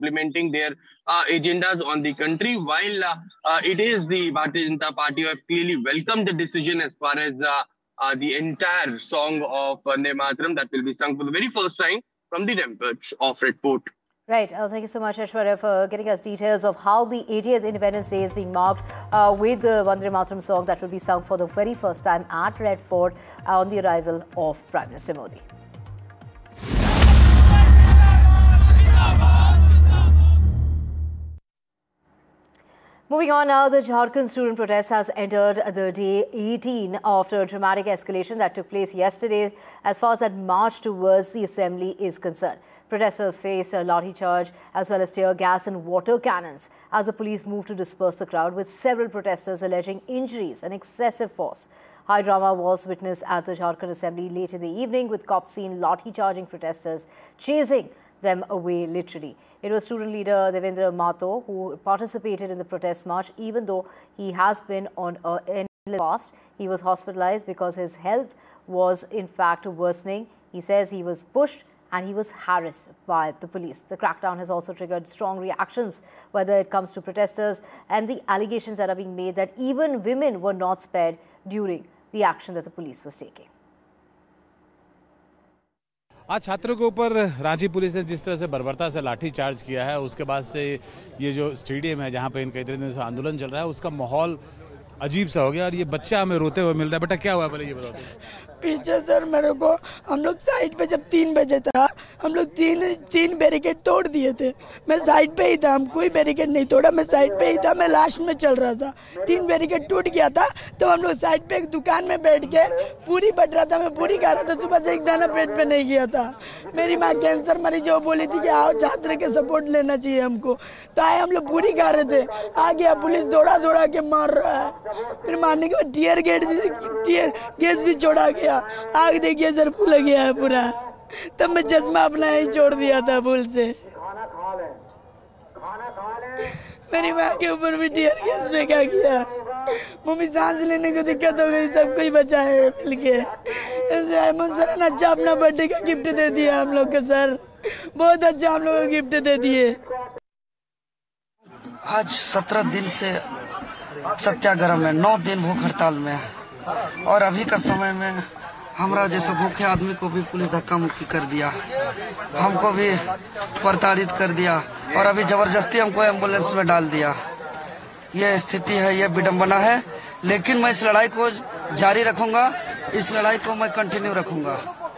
implementing their agendas on the country. While it is the Bharatiya Janata Party who have clearly welcomed the decision as far as the entire song of Vande Mataram that will be sung for the very first time from the ramparts of Red Fort. Right. Thank you so much, Aishwarya, for getting us details of how the 80th Independence Day is being marked with the Vande Mataram song that will be sung for the very first time at Red Fort on the arrival of Prime Minister Modi. Moving on now, the Jharkhand student protest has entered the day 18 after a dramatic escalation that took place yesterday as far as that march towards the assembly is concerned. Protesters faced a lathi charge as well as tear gas and water cannons as the police moved to disperse the crowd, with several protesters alleging injuries and excessive force. High drama was witnessed at the Jharkhand assembly late in the evening, with cops seen lathi charging protesters, chasing them away literally. It was student leader Devendra Mato who participated in the protest march, even though he has been on an fast. He was hospitalized because his health was in fact worsening. He says he was pushed and he was harassed by the police. The crackdown has also triggered strong reactions, whether it comes to protesters and the allegations that are being made that even women were not spared during the action that the police was taking. आज छात्रों के ऊपर Ranchi police ने जिस तरह से बर्बरता से लाठी चार्ज किया है, उसके बाद से ये जो स्टेडियम है जहाँ पे इनका इतने दिनों से आंदोलन चल रहा है, उसका माहौल अजीब सा हो गया। और ये बच्चा हमें रोते हुए मिल रहा है। बेटा क्या हुआ, पहले ये बताओ। पीछे सर मेरे को, हम लोग साइड पे जब 3 बजे था, हम लोग तीन बैरिकेड तोड़ दिए थे। मैं साइड पे ही था, हम कोई बैरिकेड नहीं तोड़ा, मैं साइड पे ही था, मैं लास्ट में चल रहा था। 3 बैरिकेड टूट गया था तो हम लोग साइड पे एक दुकान में बैठ के पूरी बट रहा था, मैं पूरी खा रहा था। सुबह से एक दाना पेट पे नहीं गया था। मेरी माँ कैंसर मरीज जो बोली थी कि आओ छात्र के सपोर्ट लेना चाहिए हमको, तो आए, हम लोग पूरी खा रहे थे। आ गया पुलिस, दौड़ा दौड़ा के मार रहा है। फिर मारने के बाद टीयर गैस भी छोड़ा गया। आग देखिए सर, फूल गया है पूरा। तब मैं चश्मा अपना ही छोड़ दिया था भूल से। मेरी माँ के ऊपर भी टीयर गैस फेंका गया। मम्मी सांस लेने को दिक्कत हो गई, सब कुछ बचा है मिलके। हेमंत सर ने अच्छा अपना बर्थडे का गिफ्ट दे दिया हम लोग के सर, बहुत अच्छा हम लोग को गिफ्ट दे दिए। आज 17 दिन से सत्याग्रह में, 9 दिन भूख हड़ताल में, और अभी का समय में हमारा जैसे भूखे आदमी को भी पुलिस धक्का मुक्की कर दिया, हमको भी प्रताड़ित कर दिया और अभी जबरदस्ती हमको एम्बुलेंस में डाल दिया। ये स्थिति है, ये विडंबना है, लेकिन मैं इस लड़ाई को जारी रखूंगा, इस लड़ाई को मैं कंटिन्यू रखूंगा।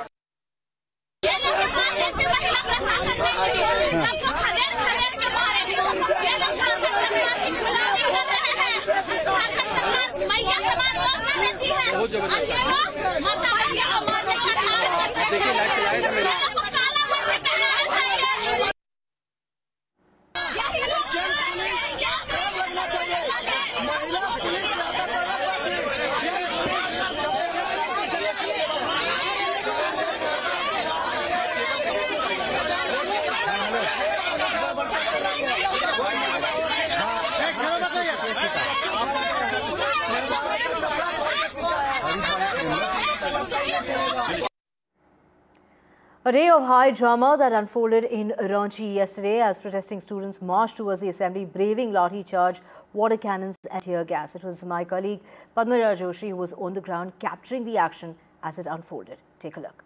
A day of high drama that unfolded in Ranchi yesterday as protesting students marched towards the assembly, braving lathi charge, water cannons and tear gas. It was my colleague Padma Joshi who was on the ground capturing the action as it unfolded. Take a look.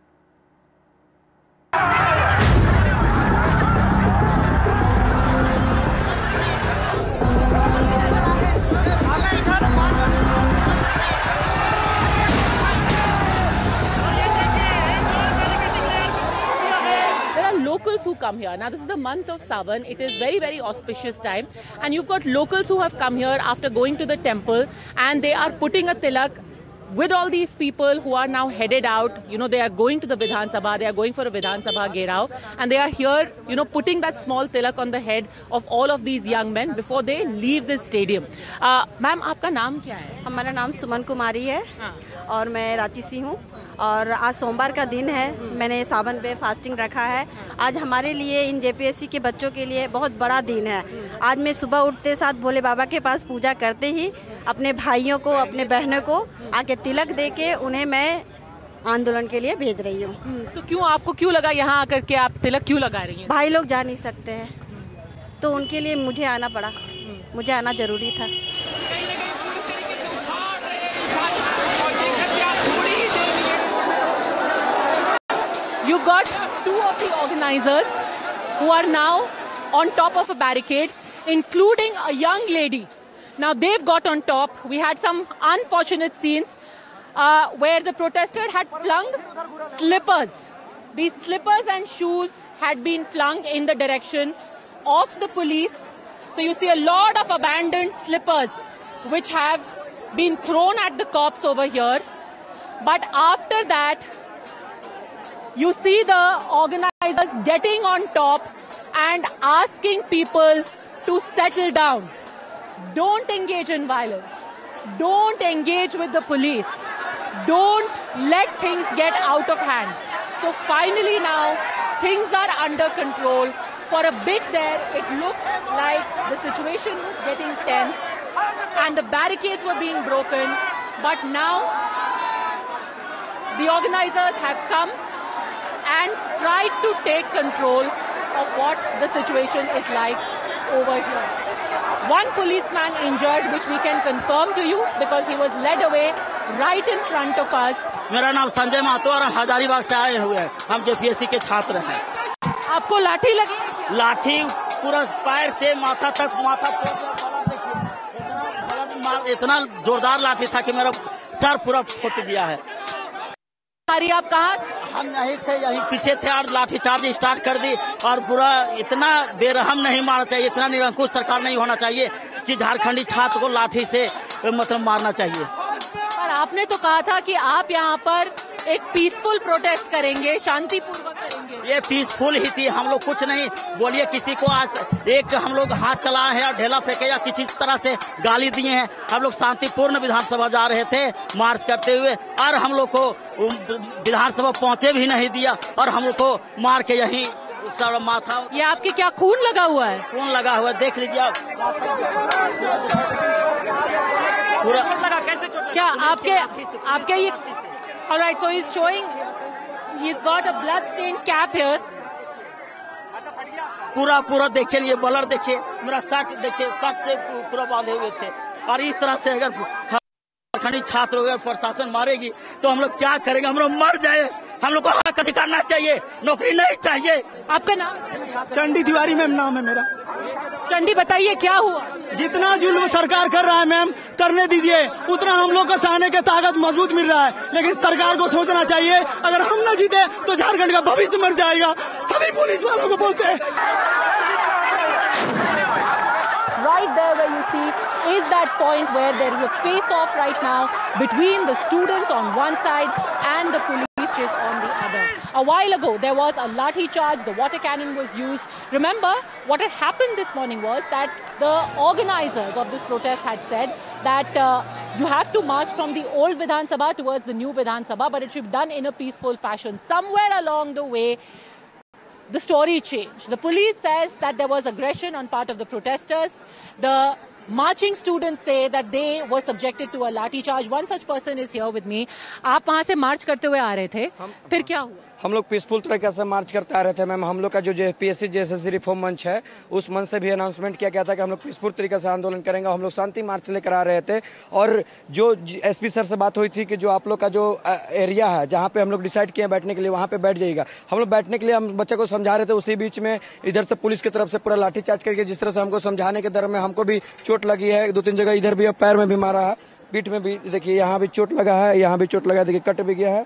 Locals who come here. Now this is the month of Sawan. It is very auspicious time, and you've got locals who have come here after going to the temple, and they are putting a tilak with all these people who are now headed out. You know, they are going to the Vidhan Sabha, they are going for a Vidhan Sabha Gherao, and they are here, you know, putting that small tilak on the head of all of these young men before they leave this stadium. Ma'am, आपका नाम क्या है? हमारा नाम सुमन कुमारी है और मैं रांची से हूँ। और आज सोमवार का दिन है, मैंने सावन पे फास्टिंग रखा है। आज हमारे लिए इन जेपीएससी के बच्चों के लिए बहुत बड़ा दिन है। आज मैं सुबह उठते साथ भोले बाबा के पास पूजा करते ही अपने भाइयों को, अपने बहनों को आके तिलक दे के उन्हें मैं आंदोलन के लिए भेज रही हूँ। तो क्यों, आपको क्यों लगा यहाँ आकर के आप तिलक क्यों लगा रही हैं? भाई लोग जा नहीं सकते हैं, तो उनके लिए मुझे आना पड़ा, मुझे आना ज़रूरी था। You got two of the organizers who are now on top of a barricade, including a young lady. Now they've got on top. We had some unfortunate scenes where the protester had flung slippers. These slippers and shoes had been flung in the direction of the police. So you see a lot of abandoned slippers which have been thrown at the cops over here. But after that, you see the organizers getting on top and asking people to settle down. Don't engage in violence. Don't engage with the police. Don't let things get out of hand. So finally now, things are under control. For a bit there, it looked like the situation was getting tense and the barricades were being broken. But now, the organizers have come and tried to take control of what the situation is like over here. One policeman injured, which we can confirm to you because he was led away right in front of us. मेरा नाम संजय महतो और हजारीबाग से आए हुए हैं। हम JPSC के छात्र हैं। आपको लाठी लगी? लाठी पूरा पैर से माथा तक, इतना जोरदार लाठी था कि मेरा सर पूरा फूट गया है। आप कहाँ? हम यहीं थे, यहीं पीछे थे और लाठी चार्ज स्टार्ट कर दी और पूरा इतना बेरहम नहीं मारना चाहिए, इतना निरंकुश सरकार नहीं होना चाहिए कि झारखंडी छात्र को लाठी से मतलब मारना चाहिए। पर आपने तो कहा था कि आप यहाँ पर एक पीसफुल प्रोटेस्ट करेंगे, शांतिपूर्वक करेंगे। ये पीसफुल ही थी, हम लोग कुछ नहीं बोलिए किसी को। आज एक हम लोग हाथ चलाए हैं और ढेला फेंके या किसी तरह से गाली दिए हैं। हम लोग शांतिपूर्ण विधानसभा जा रहे थे मार्च करते हुए और हम लोग को विधानसभा पहुंचे भी नहीं दिया और हम लोग को मार के यही सर माथा। ये आपके क्या खून लगा हुआ है? खून लगा हुआ है, देख लीजिए आप पूरा। क्या आपके ये All right, so he's showing, he's got a blood-stained cap here. पूरा देखिए, ये बलर देखिए, मेरा शर्ट देखिए, शर्ट से पूरा बांधे हुए थे और इस तरह से अगर झारखंडी छात्र अगर प्रशासन मारेगी तो हम लोग क्या करेंगे? हम लोग मर जाए। हम लोग को हक अधिकार ना चाहिए, नौकरी नहीं चाहिए। आपका नाम? चंडी तिवारी मैम नाम है मेरा। चंडी बताइए क्या हुआ? जितना जुल्म सरकार कर रहा है मैम, करने दीजिए, उतना हम लोग को सहने की ताकत मजबूत मिल रहा है। लेकिन सरकार को सोचना चाहिए, अगर हम न जीते तो झारखंड का भविष्य मर जाएगा। सभी पुलिस वालों को बोलते हैं। Right there where you see is that point where there is a face-off right now between the students on one side and the police on the other. A while ago, there was a lathi charge, the water cannon was used. Remember, what had happened this morning was that the organizers of this protest had said that you have to march from the old Vidhan Sabha towards the new Vidhan Sabha, but it should be done in a peaceful fashion. Somewhere along the way, the story changed. The police says that there was aggression on part of the protesters. The marching students say that they were subjected to a lathi charge. One such person is here with me. आप वहाँ से मार्च करते हुए आ रहे थे, फिर क्या हुआ? हम लोग पीसफुल तरीके से मार्च करते आ रहे थे मैम। हम लोग का जो जेपीएससी जेएसएससी रिफॉर्म मंच है, उस मंच से भी अनाउंसमेंट किया गया था कि हम लोग पीसफुल तरीके से आंदोलन करेंगे। हम लोग शांति मार्च लेकर आ रहे थे और जो एसपी सर से बात हुई थी कि जो आप लोग का जो एरिया है जहाँ पे हम लोग डिसाइड किए बैठने के लिए, वहाँ पे बैठ जाइएगा। हम लोग बैठने के लिए हम बच्चे को समझा रहे थे, उसी बीच में इधर से पुलिस की तरफ से पूरा लाठीचार्ज करके जिस तरह से हमको समझाने के दर में हमको भी चोट लगी है। 2-3 जगह इधर भी, पैर में भी मारा है, पीठ में भी देखिए, यहाँ भी चोट लगा है, यहाँ भी चोट लगा है, देखिए कट भी गया है।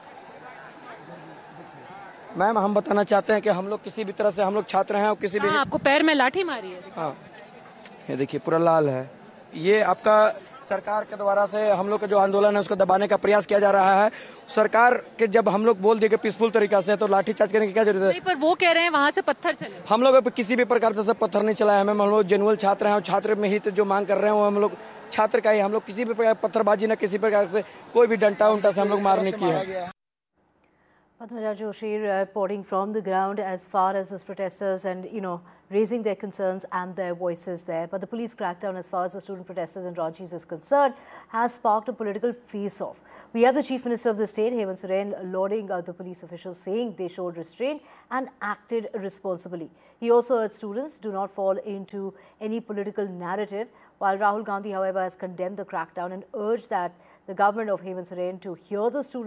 मैम हम बताना चाहते हैं कि हम लोग किसी भी तरह से हम लोग छात्र हैं और किसी भी आपको पैर में लाठी मारी है? हाँ, ये देखिए पूरा लाल है। ये आपका सरकार के द्वारा से हम लोग का जो आंदोलन है उसको दबाने का प्रयास किया जा रहा है। सरकार के जब हम लोग बोल दिए कि पीसफुल तरीका से, तो लाठीचार्ज करने की क्या जरूरत है? पर वो कह रहे हैं वहाँ से पत्थर चले। हम लोग किसी भी प्रकार से पत्थर नहीं चलाया है मैम। हम लोग जेनुअल छात्र हैं और छात्र में ही जो मांग कर रहे हैं वो हम लोग छात्र का ही। हम लोग किसी भी प्रकार पत्थरबाजी न किसी प्रकार से कोई भी डंटा उंटा से हम लोग मारने की है। Padmaja Joshi reporting from the ground as far as those protesters and, raising their concerns and their voices there. But the police crackdown as far as the student protesters in Ranchi is concerned has sparked a political face-off. We have the Chief Minister of the state, Hemant Soren, lauding the police officials, saying they showed restraint and acted responsibly. He also urged students do not fall into any political narrative, while Rahul Gandhi, however, has condemned the crackdown and urged that the government of Hemant Soren to hear the students